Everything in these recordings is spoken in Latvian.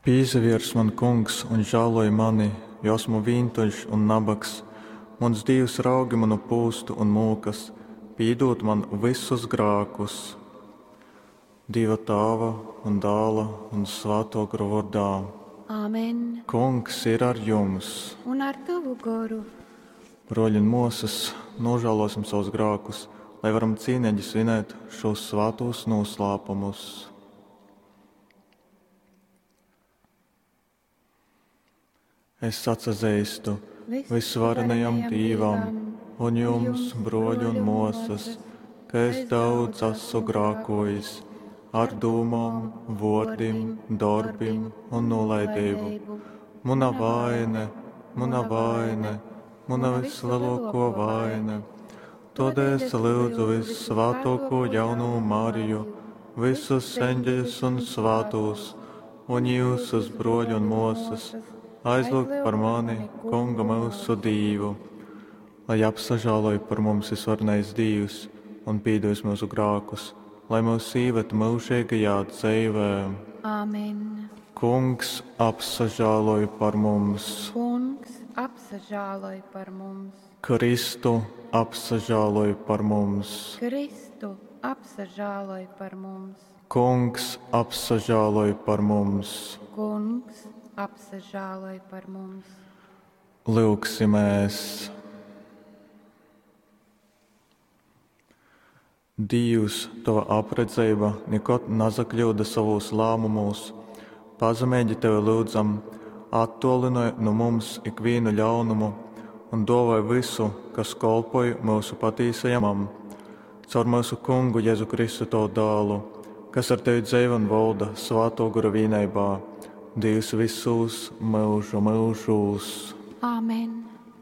Pīsaviers man kungs un žāloj mani, jo esmu vīntuļš un nabaks. Mans Dievs raugi manu pūstu un mūkas, pīdot man visus grākus. Dieva Tēva un Dēla un Svēto garu vārdā. Āmen. Kungs ir ar jums. Un ar tavu garu. Broļi un mūsas, nožēlosim savus grākus, lai varam cīnīgi svinēt šos svētos noslēpumus. Es atsazīstu visvarenajam Dievam un jums, broļi un mūsas, ka es daudz esmu grākojis ar dūmām, vārdiem, darbiem un nolaidību. Mana vaina, mana vislielākā vaina. Tādēļ es lūdzu vissvētāko jauno Mariju, visus eņģeļus un svētos, un jūsus broļi un mūsas, aizlūgt par mani, Kunga mūsu Dievu, lai apsažāloja par mums visvarenais Dievs un pīdos mūsu grākus, lai mūs īvet mūžīgajā dzīvē. Āmen. Kungs apsažāloja par mums. Kungs apsažāloja par mums. Kristu apsažāloja par mums. Kristu apsažāloja par mums. Kungs apsažāloja par mums. Kungs apsažāloja par mums. Lūksimies. Dievs, tava apredzība nekad nezakļūda savos lēmumos. Pazemēģi tevi lūdzam, attolinoja no mums ikvienu ļaunumu un dāvāj visu, kas kalpoja mūsu patīsajam, caur mūsu Kungu Jēzu Kristu to dēlu, kas ar tevi dzīvo un valda Svēto garu vienībā, Dievs visus mūžu mūžos. Āmen.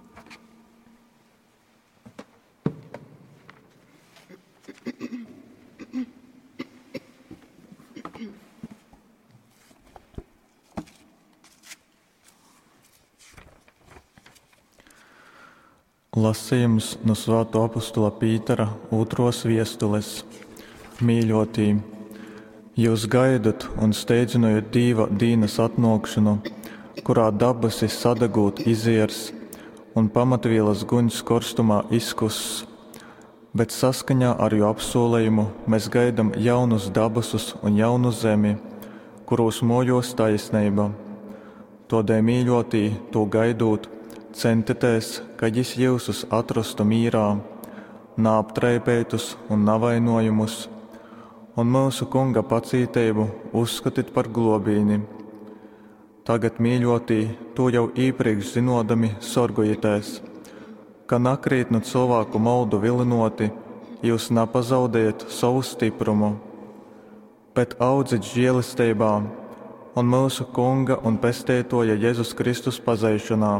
Lasījums no Svētā apostola Pītera 2. vēstules. Mīļotī, jūs gaidat un steidzinojat Dieva dīnas atnākšanu, kurā dabasi sadegūt iziers un pamatvielas guņas korstumā izkuss, bet saskaņā ar jo apsolījumu mēs gaidām jaunus dabasus un jaunu zemi, kuros mojos taisnība. Tādēļ, mīļotī, to gaidot, centieties, kad es jūsus atrastu mīrā, neaptraipētus un navainojumus, un mūsu Kunga pacītību uzskatīt par globīni. Tagad, mīļotī, to jau iepriekš zinodami sorgojieties, ka nakrīt no cilvēku maldu vilinoti, jūs nepazaudējat savu stiprumu, bet audzit žēlistībā un mūsu Kunga un Pestētoja Jēzus Kristus pazeišanā.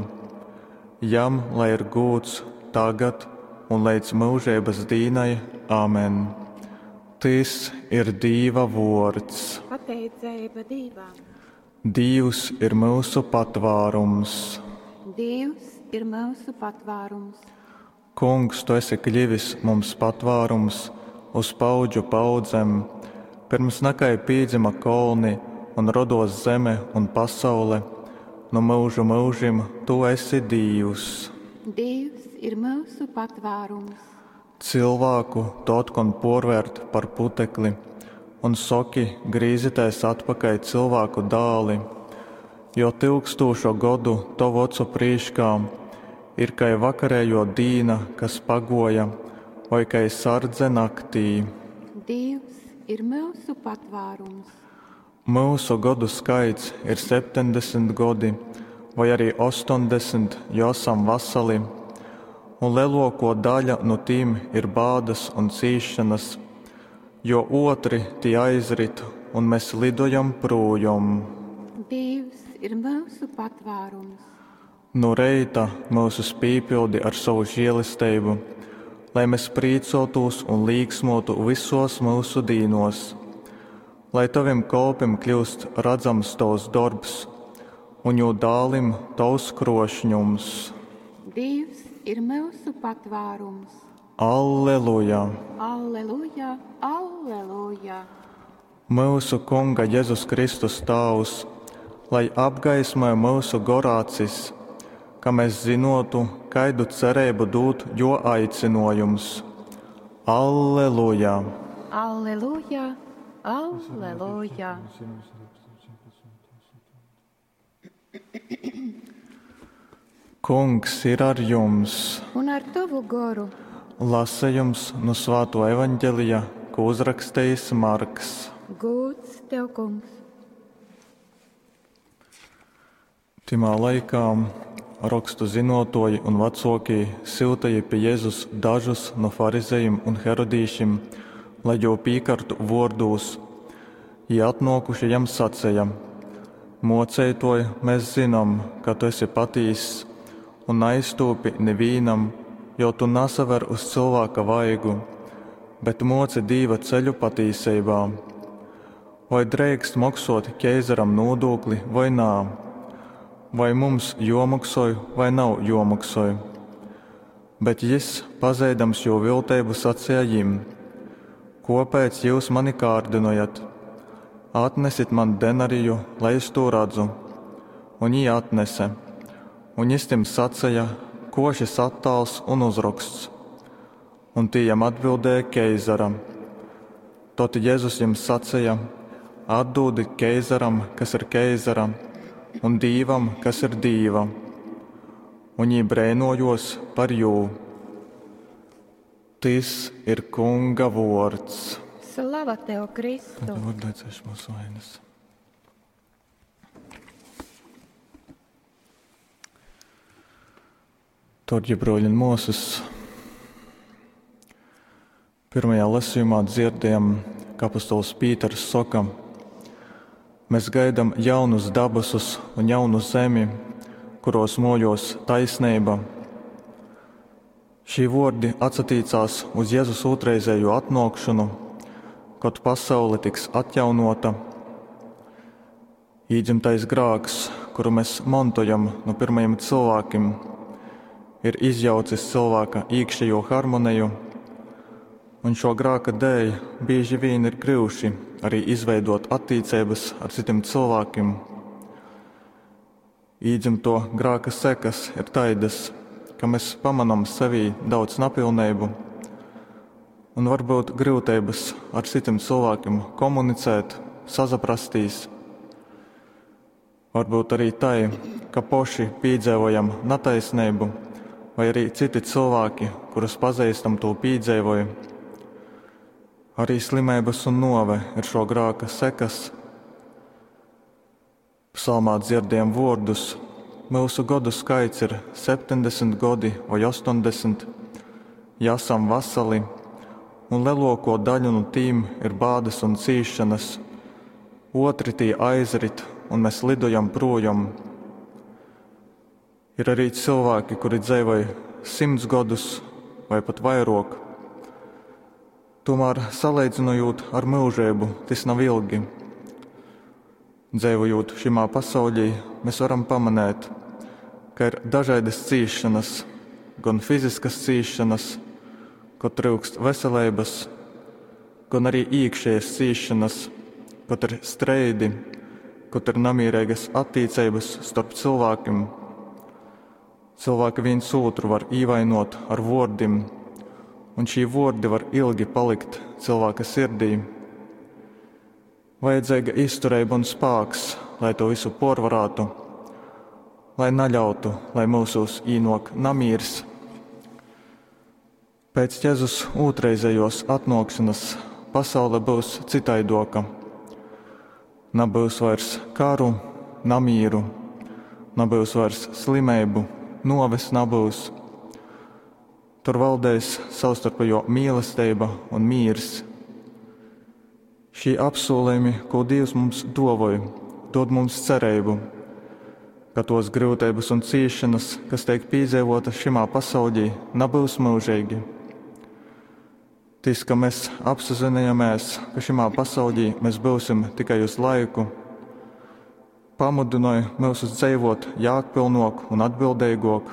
Jam, lai ir gods tagad un līdz mūžības dīnai. Āmen. Tas ir Dieva vārds. Pateicība Dievam. Dievs ir mūsu patvārums. Dievs ir mūsu patvārums. Kungs, tu esi kļuvis mums patvārums uz paudžu paudzēm, pirms nekai pīdzima kolni un rodos zeme un pasaule. No mūžu mūžim tu esi Dievs. Dievs ir mūsu patvārums. Cilvēku tu atkon porvērt par putekli un soki grīzitēs atpakaļ cilvēku dāli, jo 1000 godu to vocu prīškā ir kai vakarējo dīna, kas pagoja, vai kai sardze naktī. Dievs ir mūsu patvārums. Mūsu godu skaits ir 70 godi, vai arī 80, jo esam vasali, un lielāko daļa no tiem ir bādas un cīšanas, jo otri tie aizrit, un mēs lidojam projām. Dievs ir mūsu patvārums. No reita mūsu pīpildi ar savu žēlistību, lai mēs prīcotos un līksmotu visos mūsu dīnos. Lai tavim kalpim kļūst redzams tavs darbs, un jū dālim tavs krošņums. Dievs ir mūsu patvārums. Alleluja! Alleluja! Alleluja! Mūsu Kunga Jēzus Kristus Tēvs, lai apgaismoja mūsu gorācis, ka mēs zinotu, kaidu cerību dūt jo aicinojums. Alleluja! Alleluja! Alleluja! Kungs ir ar jums! Un ar tavu goru! Lasījums no Svētā evaņģēlija, ko uzrakstījis Marks. Gods tev, kungs! Timā laikā rakstu zinotoji un vecāki siltīja pie Jēzus dažus no farizejiem un herodīšiem, lai jau pīkartu vārdūs. Ja atnākuši jam sacēja: Mocētoji, mēs zinām, ka tu esi patīs, un aiztūpi nevīnam, jo tu nesaver uz cilvēka vaigu, bet moci Dieva ceļu patīsībā. Vai drēkst maksot ķeizaram nodokli vai nā? Vai mums jomaksoju vai nav jomaksoju? Bet jis, pazeidams jo vilteibu, sacīja jim: Kāpēc jūs mani kārdinojat? Atnesit man denariju, lai es to redzu. Un viņi atnese. Un jis tiem sacīja, ko šis attāls un uzraksts. Un tie jam atbildēja keizaram. Tad Jēzus jam sacīja: Atdodi keizaram, kas ir keizaram, un Dīvam, kas ir Dīva. Un viņi brēnojos par jū. Tas ir Kunga vārds. Slava tev, Kristu! Atdodēs mūsu vainas. Torģi broļi un mūsus. Pirmajā lasījumā dzirdējām, ka apostols Pīters saka: Mēs gaidām jaunus dabasus un jaunu zemi, kuros moļos taisnība. Šī vārdi atsatīcās uz Jēzus otrreizējo atnākšanu, kad pasaule tiks atjaunota. Īdzimtais grāks, kuru mēs mantojam no pirmajiem cilvēkiem, ir izjaucis cilvēka iekšējo harmoniju, un šo grāka dēļ bieži vien ir grūti arī izveidot attiecības ar citiem cilvēkiem. Īdzimto grāka sekas ir taidas, ka mēs pamanām sevī daudz napilnību un varbūt grūtības ar citiem cilvēkiem komunicēt, sazaprastīs. Varbūt arī tai, ka poši piedzīvojam netaisnību, vai arī citi cilvēki, kurus pazīstam, to piedzīvoja. Arī slimības un nove ir šo grāka sekas. Psalmā dzirdējam vārdus: Mūsu gadu skaits ir 70 gadi vai 80, jāsam vasali, un lielāko daļu no tīm ir bādas un cīšanas. Otri tie aizrit, un mēs lidojam projām. Ir arī cilvēki, kuri dzīvoja 100 gadus vai pat vairāk. Tomēr, salīdzinot ar mūžību, tas nav ilgi. Dzīvojot šajā pasaulē, mēs varam pamanīt, ka ir dažādas cīšanas, gan fiziskas cīšanas, kad trūkst veselības, gan arī iekšējas cīšanas, kad ir streidi, kad ir namierīgas attiecības starp cilvēkiem. Cilvēki viens otru var ievainot ar vārdiem, un šī vārdi var ilgi palikt cilvēka sirdī. Vajadzīga izturība un spēks, lai to visu porvarātu, lai neļautu, lai mūsos īnok namīrs. Pēc Jēzus otrreizējos atnākšanas pasaule būs citaidoka. Nebūs vairs karu, namīru, nebūs vairs slimību, noves nebūs. Tur valdēs savstarpējo mīlestība un mīrs. Šī apsolījumi, ko Dievs mums dāvāja, dod mums cerību, ka tos grūtības un cīšanas, kas tiek piedzīvotas šajā pasaulē, nebūs mūžīgi. Tas, ka mēs apzināmies, ka šajā pasaulē mēs būsim tikai uz laiku, pamudināja mūs dzīvot jēgpilnāk un atbildīgāk.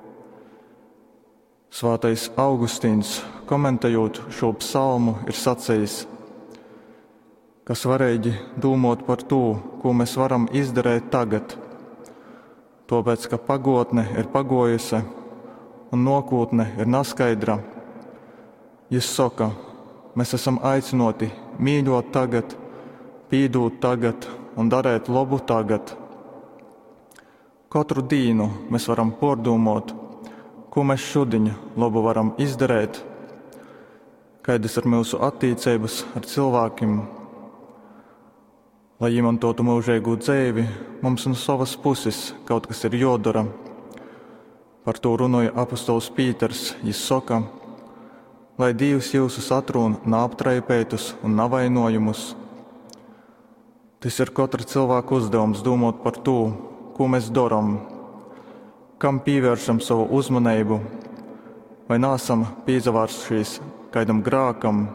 Svētais Augustīns, komentējot šo psalmu, ir sacījis: kas varēja domāt par to, ko mēs varam izdarīt tagad, tāpēc, ka pagotne ir pagojusi un nākotne ir neskaidra. Jis saka, mēs esam aicināti mīļot tagad, pīdot tagad un darīt labu tagad. Katru dienu mēs varam pārdomāt, ko mēs šodien labu varam izdarīt, kādas ir mūsu attiecības ar cilvēkiem. Lai iemantotu mūžīgu dzīvi, mums no savas puses kaut kas ir jādara. Par to runāja apostols Pīters. Viņš saka, lai Dievs jūsus atrūn neaptraipētus un nevainojumus. Tas ir katra cilvēka uzdevums domāt par to, ko mēs darām, kam pievēršam savu uzmanību, vai nesam piezavārsušies kādam grākam.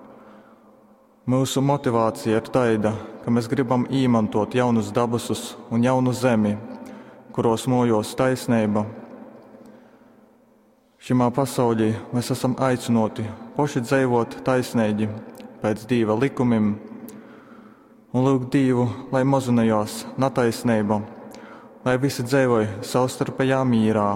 Mūsu motivācija ir tāda, ka mēs gribam izmantot jaunus dabusus un jaunu zemi, kuros mojos taisnība. Šajā pasaulē mēs esam aicināti paši dzīvot taisnīgi pēc Dieva likumiem un lūgt Dievu, lai mazinājās netaisnība, lai visi dzīvoja savstarpējā mīrā.